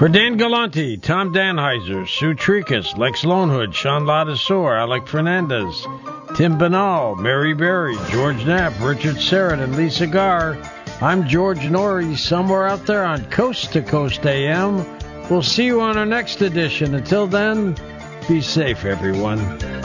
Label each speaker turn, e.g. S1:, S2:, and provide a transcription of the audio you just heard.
S1: For Dan Galante, Tom Danheiser, Sue Tricus, Lex Lonehood, Sean Ladasor, Alec Fernandez, Tim Banal, Mary Berry, George Knapp, Richard Serrett, and Lisa Garr, I'm George Norrie, somewhere out there on Coast to Coast AM. We'll see you on our next edition. Until then, be safe, everyone.